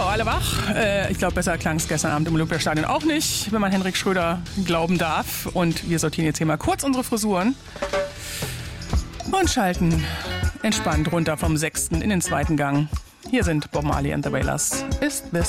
alle wach. Ich glaube, besser klang es gestern Abend im Olympiastadion auch nicht, wenn man Henrik Schröder glauben darf. Und wir sortieren jetzt hier mal kurz unsere Frisuren und schalten entspannt runter vom 6. in den 2. Gang. Hier sind Bob Marley and the Wailers. Ist this